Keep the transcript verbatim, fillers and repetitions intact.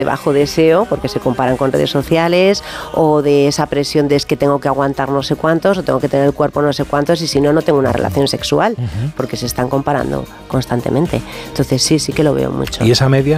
de bajo deseo, porque se comparan con redes sociales, o de esa presión de es que tengo que aguantar no sé cuántos, o tengo que tener el cuerpo no sé cuántos, y si no, no tengo una relación sexual, uh-huh. porque se están comparando constantemente. Entonces sí, sí que lo veo mucho. ¿Y esa media?